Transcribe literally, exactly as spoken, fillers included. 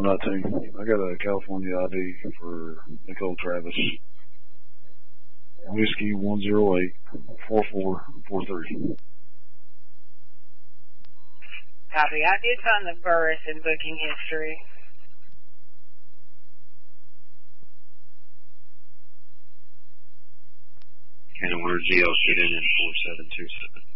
one nineteen. I got a California I D for Nicole Travis. Whiskey one zero eight four four four three. Copy. I did find the Burris in booking history. And order G L should end in four seven two seven.